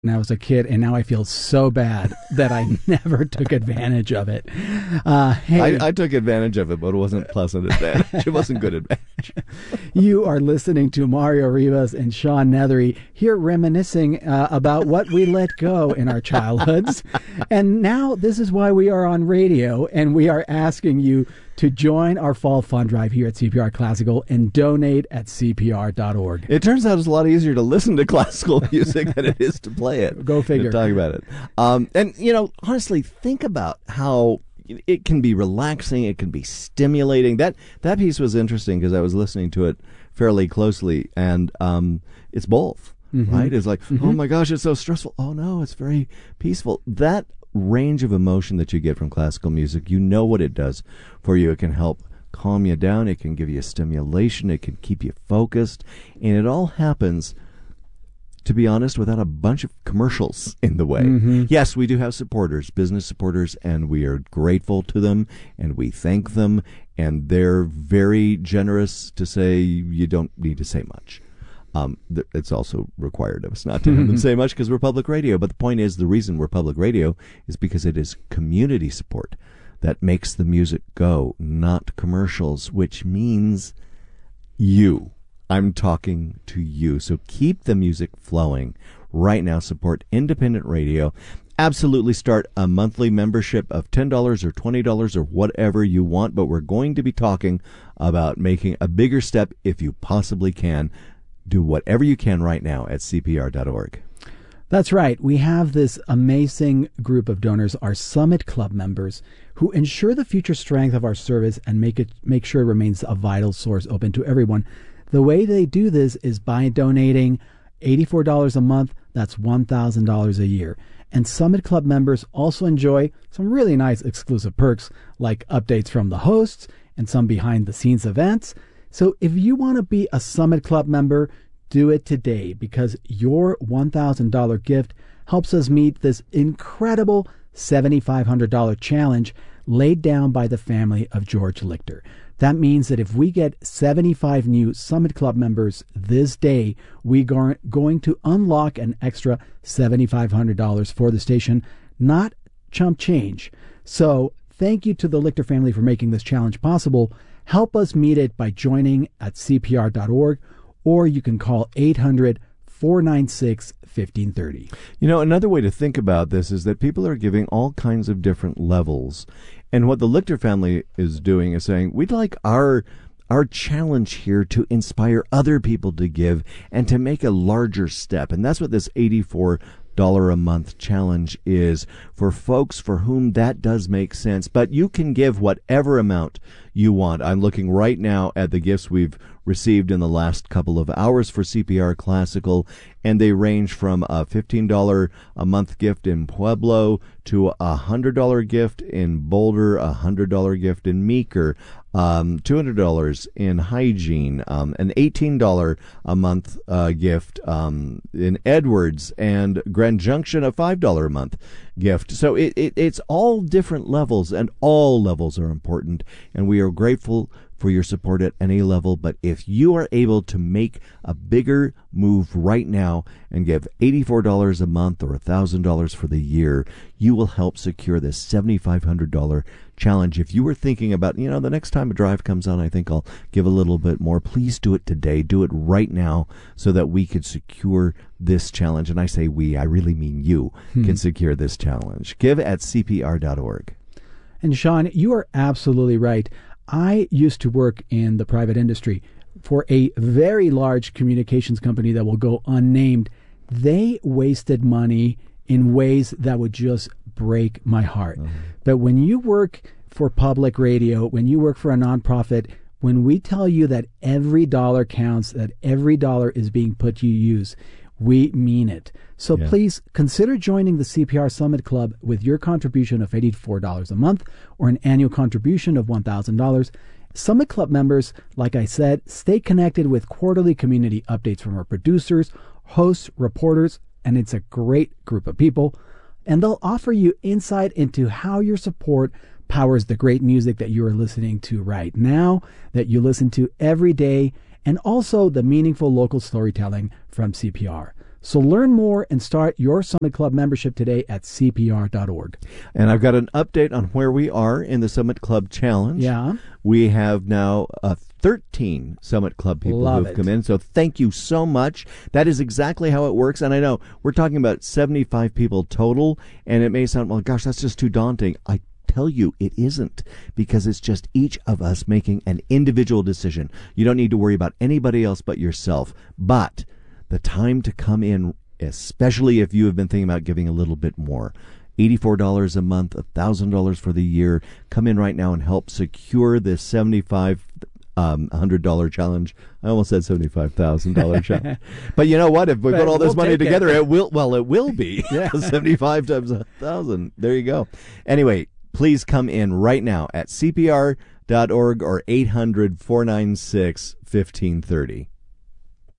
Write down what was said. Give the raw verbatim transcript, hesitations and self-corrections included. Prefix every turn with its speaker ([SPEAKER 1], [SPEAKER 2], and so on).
[SPEAKER 1] when I was a kid, and now I feel so bad that I never took advantage of it. Uh, hey,
[SPEAKER 2] I, I took advantage of it, but it wasn't pleasant advantage. It wasn't good advantage.
[SPEAKER 1] You are listening to Mario Rivas and Sean Nethery here reminiscing uh, about what we let go in our childhoods. And now this is why we are on radio, and we are asking you to join our fall fund drive here at C P R Classical and donate at C P R dot org.
[SPEAKER 2] It turns out it's a lot easier to listen to classical music than it is to play it.
[SPEAKER 1] Go figure.
[SPEAKER 2] To talk about it. Um, and, you know, honestly, think about how it can be relaxing. It can be stimulating. That that piece was interesting because I was listening to it fairly closely, and um, it's both, mm-hmm. right? It's like, mm-hmm. oh, my gosh, it's so stressful. Oh, no, it's very peaceful. That range of emotion that you get from classical music, you know what it does for you. It can help calm you down. It can give you a stimulation. It can keep you focused. And it all happens, to be honest, without a bunch of commercials in the way. Mm-hmm. Yes, we do have supporters, business supporters, and we are grateful to them, and we thank them, and they're very generous to say you don't need to say much. Um, th- it's also required of us not to have them say much because we're public radio. But the point is, the reason we're public radio is because it is community support that makes the music go, not commercials, which means you. I'm talking to you. So keep the music flowing right now. Support independent radio. Absolutely start a monthly membership of ten dollars or twenty dollars or whatever you want. But we're going to be talking about making a bigger step if you possibly can. Do whatever you can right now at C P R dot org.
[SPEAKER 1] That's right. We have this amazing group of donors, our Summit Club members, who ensure the future strength of our service and make it make sure it remains a vital source open to everyone. The way they do this is by donating eighty-four dollars a month. That's one thousand dollars a year. And Summit Club members also enjoy some really nice exclusive perks like updates from the hosts and some behind-the-scenes events. So if you want to be a Summit Club member, do it today because your one thousand dollars gift helps us meet this incredible seven thousand five hundred dollars challenge laid down by the family of George Lichter. That means that if we get seventy-five new Summit Club members this day, we are going to unlock an extra seven thousand five hundred dollars for the station, not chump change. So thank you to the Lichter family for making this challenge possible. Help us meet it by joining at C P R dot org, or you can call eight hundred, four nine six, fifteen thirty.
[SPEAKER 2] You know, another way to think about this is that people are giving all kinds of different levels. And what the Lichter family is doing is saying, we'd like our our challenge here to inspire other people to give and to make a larger step. And that's what this eighty-four dollars a month challenge is for folks for whom that does make sense. But you can give whatever amount you want. I'm looking right now at the gifts we've received in the last couple of hours for C P R Classical, and they range from a fifteen dollars a month gift in Pueblo to a one hundred dollars gift in Boulder, a one hundred dollars gift in Meeker, um, two hundred dollars in Hygiene, um, an eighteen dollars a month uh, gift um, in Edwards, and Grand Junction, a five dollars a month gift. So it, it it's all different levels, and all levels are important, and we are grateful for your support at any level. But if you are able to make a bigger move right now and give eighty-four dollars a month or one thousand dollars for the year, you will help secure this seven thousand five hundred dollars challenge. If you were thinking about, you know, the next time a drive comes on, I think I'll give a little bit more, please do it today. Do it right now so that we could secure this challenge. And I say we, I really mean you hmm. can secure this challenge. Give at C P R dot org.
[SPEAKER 1] And Sean, you are absolutely right. I used to work in the private industry for a very large communications company that will go unnamed. They wasted money in ways that would just break my heart. Mm-hmm. But when you work for public radio, when you work for a nonprofit, when we tell you that every dollar counts, that every dollar is being put to use, we mean it. So yeah. Please consider joining the C P R Summit Club with your contribution of eighty-four dollars a month or an annual contribution of one thousand dollars. Summit Club members, like I said, stay connected with quarterly community updates from our producers, hosts, reporters, and it's a great group of people. And they'll offer you insight into how your support powers the great music that you are listening to right now, that you listen to every day, and also the meaningful local storytelling from C P R. So learn more and start your Summit Club membership today at C P R dot org.
[SPEAKER 2] And I've got an update on where we are in the Summit Club Challenge.
[SPEAKER 1] Yeah.
[SPEAKER 2] We have now uh, thirteen Summit Club people
[SPEAKER 1] Love
[SPEAKER 2] who've
[SPEAKER 1] it.
[SPEAKER 2] come in, so thank you so much. That is exactly how it works, and I know we're talking about seventy-five people total, and it may sound, well, gosh, that's just too daunting. I tell you it isn't, because it's just each of us making an individual decision. You don't need to worry about anybody else but yourself. But the time to come in, especially if you have been thinking about giving a little bit more, eighty-four dollars a month, one thousand dollars for the year, come in right now and help secure this seventy-five um, one hundred dollars challenge. I almost said seventy-five thousand dollars challenge. But you know what? If we
[SPEAKER 1] But
[SPEAKER 2] put all this
[SPEAKER 1] we'll
[SPEAKER 2] money
[SPEAKER 1] take it.
[SPEAKER 2] together, it. will, well, it will be.
[SPEAKER 1] Yeah.
[SPEAKER 2] seventy-five times one thousand. There you go. Anyway, please come in right now at C P R dot org or eight hundred, four nine six, fifteen thirty.